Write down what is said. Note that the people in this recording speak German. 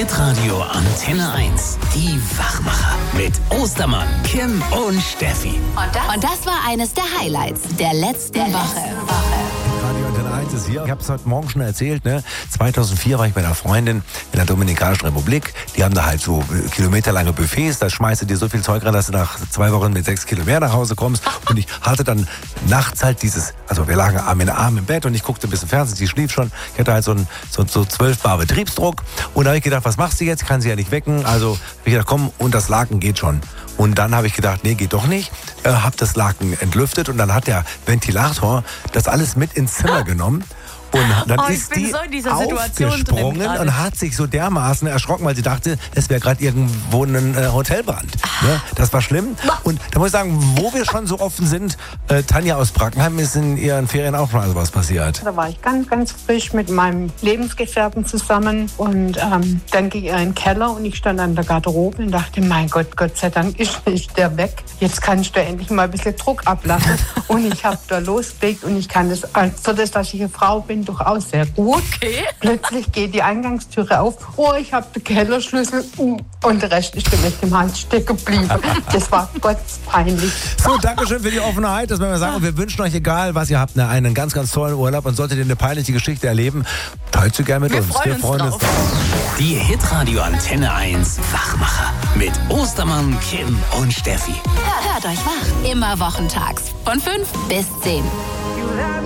Hitradio Antenne 1. Die Wachmacher. Mit Ostermann, Kim und Steffi. Und das war eines der Highlights der letzten Woche. Radio Antenne 1 ist hier. Ich habe es heute Morgen schon erzählt. 2004 war ich bei einer Freundin in der Dominikanischen Republik. Die haben da halt so kilometerlange Buffets. Da schmeißt du dir so viel Zeug rein, dass du nach 2 Wochen mit 6 Kilo mehr nach Hause kommst. Und ich hatte dann nachts halt also wir lagen Arm in Arm im Bett und ich guckte ein bisschen Fernsehen. Sie schlief schon. Ich hatte halt so 12 Bar Betriebsdruck. Und da habe ich gedacht, was machst du jetzt? Kann sie ja nicht wecken. Also habe ich gedacht, komm, und das Laken geht schon. Und dann habe ich gedacht, nee, geht doch nicht. Habe das Laken entlüftet und dann hat der Ventilator das alles mit ins Zimmer genommen. Und dann ist die aufgesprungen und hat sich so dermaßen erschrocken, weil sie dachte, es wäre gerade irgendwo ein Hotelbrand. Das war schlimm. Und da muss ich sagen, wo wir schon so offen sind, Tanja aus Brackenheim, ist in ihren Ferien auch mal sowas passiert. Da war ich ganz, ganz frisch mit meinem Lebensgefährten zusammen und dann ging er in den Keller und ich stand an der Garderobe und dachte, mein Gott, Gott sei Dank ist nicht der weg. Jetzt kann ich da endlich mal ein bisschen Druck ablassen. Und ich habe da losgelegt und ich kann das, für das, dass ich eine Frau bin, durchaus sehr gut. Okay. Plötzlich geht die Eingangstüre auf. Oh, ich habe den Kellerschlüssel und der Rest ist mir im Hals stecken geblieben. Das war gottpeinlich. So, Dankeschön für die Offenheit. Das wollen wir sagen. Und wir wünschen euch, egal was ihr habt, einen ganz, ganz tollen Urlaub. Und solltet ihr eine peinliche Geschichte erleben, teilt sie gerne mit uns. Wir freuen uns drauf. Die Hitradio Antenne 1 Wachmacher. Mit Ostermann, Kim und Steffi. Hört euch wach. Immer wochentags von 5 bis 10.